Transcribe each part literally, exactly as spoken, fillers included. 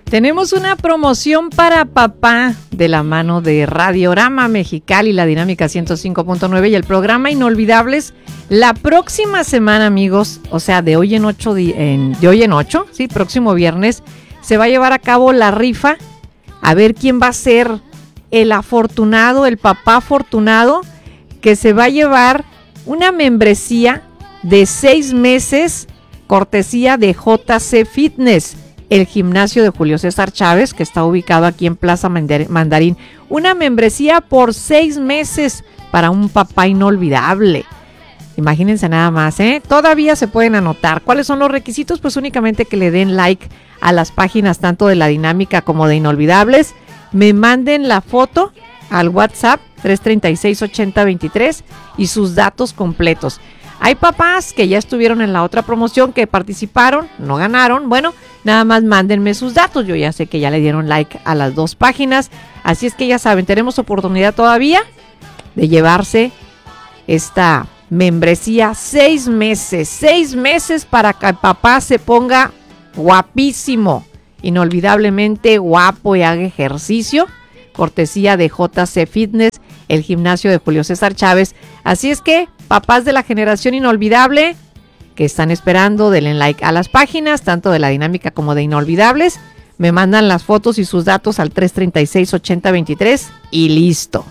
Tenemos una promoción para papá de la mano de Radiorama Mexicali, la Dinámica ciento cinco punto nueve y el programa Inolvidables. La próxima semana, amigos, o sea, de hoy en ocho, en, de hoy en ocho, sí, próximo viernes, se va a llevar a cabo la rifa. A ver quién va a ser el afortunado, el papá afortunado, que se va a llevar una membresía de seis meses, cortesía de J C Fitness, el gimnasio de Julio César Chávez, que está ubicado aquí en Plaza Mandarín. Una membresía por seis meses para un papá inolvidable. Imagínense nada más, ¿eh? Todavía se pueden anotar. ¿Cuáles son los requisitos? Pues únicamente que le den like a las páginas tanto de La Dinámica como de Inolvidables. Me manden la foto al WhatsApp tres tres seis, ocho cero dos tres y sus datos completos. Hay papás que ya estuvieron en la otra promoción, que participaron, no ganaron. Bueno, nada más mándenme sus datos. Yo ya sé que ya le dieron like a las dos páginas. Así es que ya saben, tenemos oportunidad todavía de llevarse esta membresía seis meses. Seis meses para que el papá se ponga guapísimo, inolvidablemente guapo y haga ejercicio. Cortesía de J C Fitness, el gimnasio de Julio César Chávez. Así es que, papás de la generación inolvidable que están esperando, denle like a las páginas, tanto de La Dinámica como de Inolvidables. Me mandan las fotos y sus datos al tres tres seis, ocho cero dos tres y listo.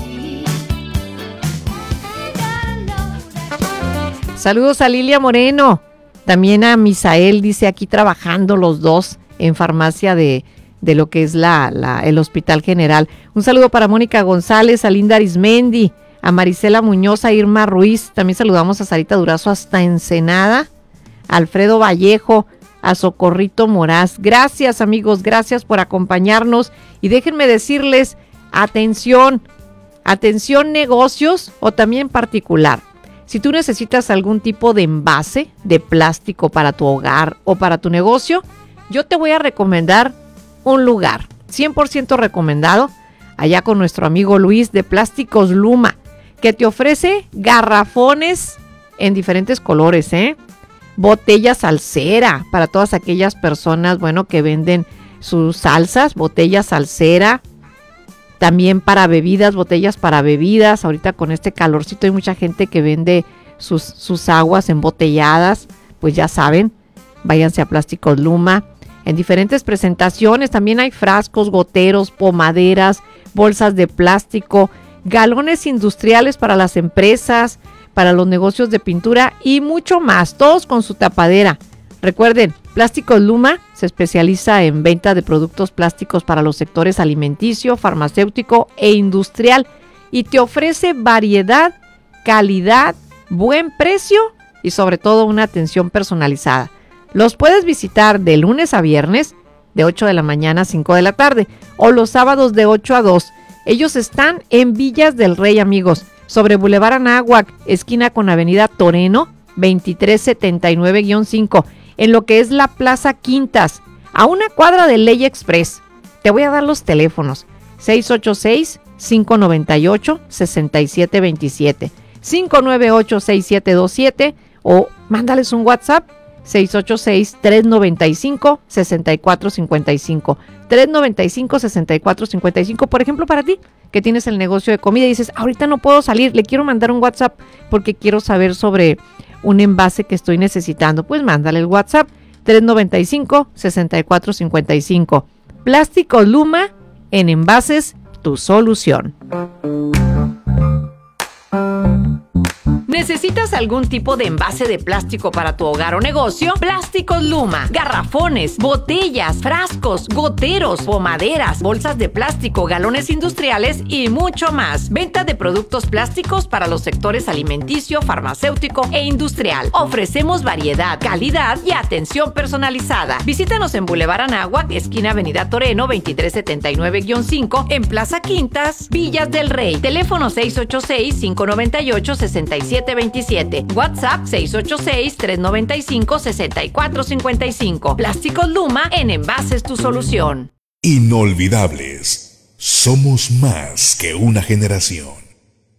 Saludos a Lilia Moreno, también a Misael, dice aquí trabajando los dos en farmacia de, de lo que es la, la, el Hospital General. Un saludo para Mónica González, a Linda Arismendi, a Marisela Muñoz, a Irma Ruiz. También saludamos a Sarita Durazo hasta Ensenada, a Alfredo Vallejo, a Socorrito Moraz. Gracias, amigos, gracias por acompañarnos. Y déjenme decirles, atención, atención negocios o también particular. Si tú necesitas algún tipo de envase de plástico para tu hogar o para tu negocio, yo te voy a recomendar un lugar cien por ciento recomendado, allá con nuestro amigo Luis de Plásticos Luma, que te ofrece garrafones en diferentes colores, ¿eh? Botellas salsera para todas aquellas personas, bueno, que venden sus salsas, botellas salsera. También para bebidas, botellas para bebidas. Ahorita con este calorcito hay mucha gente que vende sus, sus aguas embotelladas. Pues ya saben, váyanse a Plásticos Luma. En diferentes presentaciones también hay frascos, goteros, pomaderas, bolsas de plástico, galones industriales para las empresas, para los negocios de pintura y mucho más. Todos con su tapadera. Recuerden, Plásticos Luma se especializa en venta de productos plásticos para los sectores alimenticio, farmacéutico e industrial y te ofrece variedad, calidad, buen precio y sobre todo una atención personalizada. Los puedes visitar de lunes a viernes de ocho de la mañana a cinco de la tarde o los sábados de ocho a dos. Ellos están en Villas del Rey, amigos, sobre Boulevard Anáhuac, esquina con Avenida Toreno, veintitrés setenta y nueve guión cinco. En lo que es la Plaza Quintas, a una cuadra de Ley Express. Te voy a dar los teléfonos: seis ocho seis, cinco nueve ocho, seis siete dos siete, cinco nueve ocho, seis siete dos siete o mándales un WhatsApp seis ocho seis, tres nueve cinco, seis cuatro cinco cinco, tres nueve cinco, seis cuatro cinco cinco. Por ejemplo, para ti que tienes el negocio de comida y dices, ahorita no puedo salir, le quiero mandar un WhatsApp porque quiero saber sobre un envase que estoy necesitando, pues mándale el WhatsApp tres nueve cinco, seis cuatro cinco cinco. Plásticos Luma, en envases, tu solución. ¿Necesitas algún tipo de envase de plástico para tu hogar o negocio? Plásticos Luma. Garrafones, botellas, frascos, goteros, pomaderas, bolsas de plástico, galones industriales y mucho más. Venta de productos plásticos para los sectores alimenticio, farmacéutico e industrial. Ofrecemos variedad, calidad y atención personalizada. Visítanos en Boulevard Anáhuac, esquina Avenida Toreno, veintitrés setenta y nueve guión cinco, en Plaza Quintas, Villas del Rey. Teléfono seis ocho seis, cinco nueve ocho, seis siete dos siete. WhatsApp seis ocho seis, tres nueve cinco, seis cuatro cinco cinco. Plásticos Luma, en envases tu solución. Inolvidables. Somos más que una generación.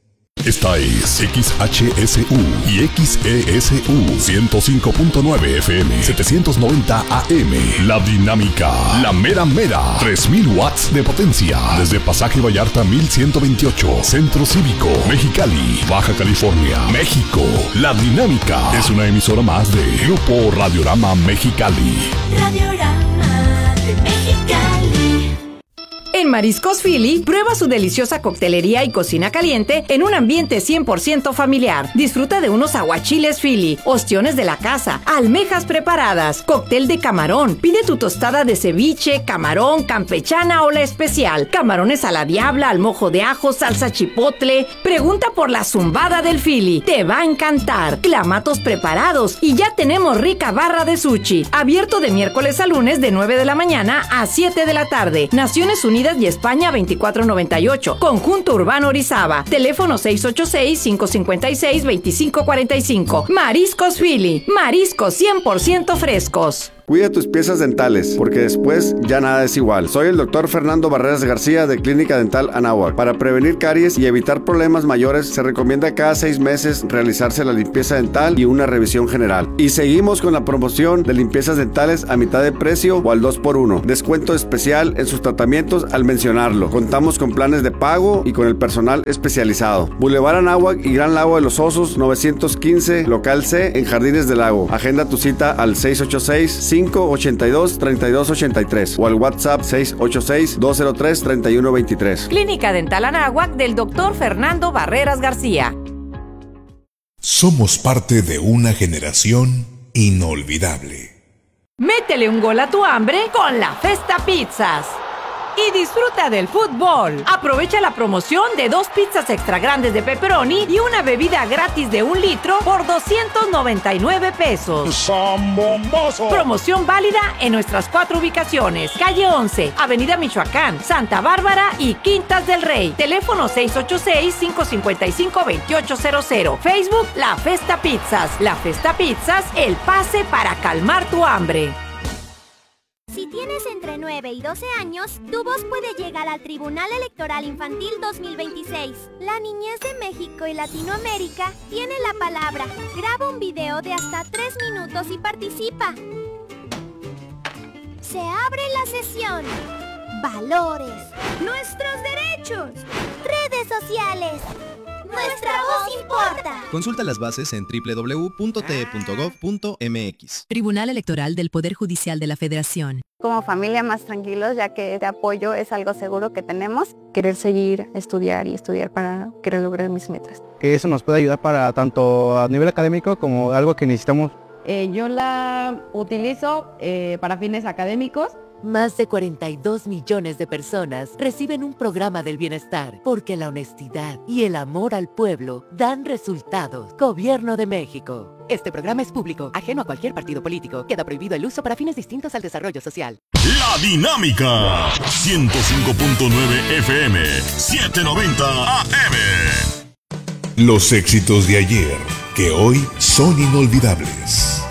Esta es X H S U y X E S U ciento cinco punto nueve F M, setecientos noventa A M. La Dinámica, la mera mera, tres mil watts de potencia. Desde Pasaje Vallarta mil ciento veintiocho, Centro Cívico, Mexicali, Baja California, México. La Dinámica es una emisora más de Grupo Radiorama Mexicali. Radiorama de Mexicali. En Mariscos Philly, prueba su deliciosa coctelería y cocina caliente en un ambiente cien por ciento familiar. Disfruta de unos aguachiles Philly, ostiones de la casa, almejas preparadas, cóctel de camarón. Pide tu tostada de ceviche, camarón, campechana o la especial. Camarones a la diabla, al mojo de ajo, salsa chipotle. Pregunta por la zumbada del Philly. Te va a encantar. Clamatos preparados y ya tenemos rica barra de sushi. Abierto de miércoles a lunes de nueve de la mañana a siete de la tarde. Naciones Unidas y España veinticuatro noventa y ocho. Conjunto Urbano Orizaba. Teléfono seis ocho seis, cinco cinco seis, dos cinco cuatro cinco. Mariscos Philly. Mariscos cien por ciento frescos. Cuida tus piezas dentales, porque después ya nada es igual. Soy el doctor Fernando Barreras García de Clínica Dental Anáhuac. Para prevenir caries y evitar problemas mayores, se recomienda cada seis meses realizarse la limpieza dental y una revisión general. Y seguimos con la promoción de limpiezas dentales a mitad de precio o al dos por uno. Descuento especial en sus tratamientos al mencionarlo. Contamos con planes de pago y con el personal especializado. Boulevard Anáhuac y Gran Lago de los Osos, novecientos quince, local C, en Jardines del Lago. Agenda tu cita al seis ocho seis, cinco ocho dos, tres dos ocho tres o al WhatsApp seis ocho seis, dos cero tres, tres uno dos tres. Clínica Dental Anáhuac del doctor Fernando Barreras García. Somos parte de una generación inolvidable. Métele un gol a tu hambre con la Festa Pizzas. Y disfruta del fútbol. Aprovecha la promoción de dos pizzas extra grandes de pepperoni y una bebida gratis de un litro por doscientos noventa y nueve pesos. ¡Zambombazo! Promoción válida en nuestras cuatro ubicaciones: Calle once, Avenida Michoacán, Santa Bárbara y Quintas del Rey. Teléfono seis ocho seis, cinco cinco cinco, dos ocho cero cero. Facebook La Festa Pizzas. La Festa Pizzas, el pase para calmar tu hambre. Si tienes entre nueve y doce años, tu voz puede llegar al Tribunal Electoral Infantil dos mil veintiséis. La niñez de México y Latinoamérica tiene la palabra. Graba un video de hasta tres minutos y participa. Se abre la sesión. Valores. Nuestros derechos. Redes sociales. Nuestra voz importa. Consulta las bases en doble u doble u doble u punto t e punto gov punto m x. Tribunal Electoral del Poder Judicial de la Federación. Como familia más tranquilos, ya que este apoyo es algo seguro que tenemos. Querer seguir, estudiar y estudiar para querer lograr mis metas. Que eso nos puede ayudar para tanto a nivel académico como algo que necesitamos. Eh, yo la utilizo eh, para fines académicos. Más de cuarenta y dos millones de personas reciben un programa del bienestar porque la honestidad y el amor al pueblo dan resultados. Gobierno de México. Este programa es público, ajeno a cualquier partido político. Queda prohibido el uso para fines distintos al desarrollo social. La Dinámica, ciento cinco punto nueve F M, setecientos noventa A M. Los éxitos de ayer, que hoy son inolvidables.